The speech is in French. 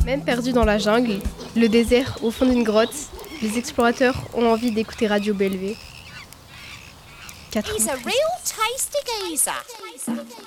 Même perdus dans la jungle, le désert, au fond d'une grotte, les explorateurs ont envie d'écouter Radio Bellevue. 4 He's ans a plus real tasty geezer.